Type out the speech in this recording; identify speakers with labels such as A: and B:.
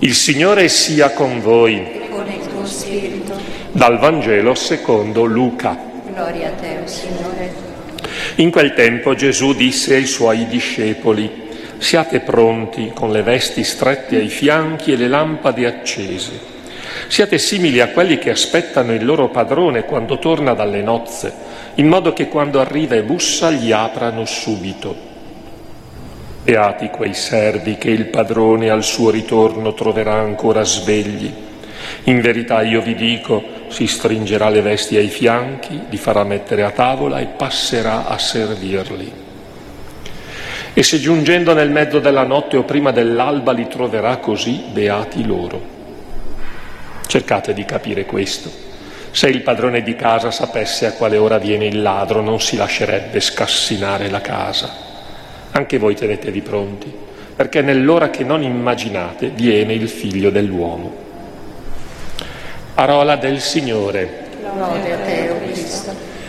A: Il Signore sia con voi.
B: E con il tuo spirito.
A: Dal Vangelo secondo Luca.
B: Gloria a te, o Signore.
A: In quel tempo Gesù disse ai suoi discepoli: siate pronti con le vesti strette ai fianchi e le lampade accese. Siate simili a quelli che aspettano il loro padrone quando torna dalle nozze, in modo che quando arriva e bussa gli aprano subito. Beati quei servi che il padrone al suo ritorno troverà ancora svegli. In verità io vi dico, si stringerà le vesti ai fianchi, li farà mettere a tavola e passerà a servirli. E se giungendo nel mezzo della notte o prima dell'alba li troverà così, beati loro. Cercate di capire questo. Se il padrone di casa sapesse a quale ora viene il ladro, non si lascerebbe scassinare la casa. Anche voi tenetevi pronti, perché nell'ora che non immaginate viene il Figlio dell'uomo. Parola del Signore.
B: Gloria a te, o Cristo.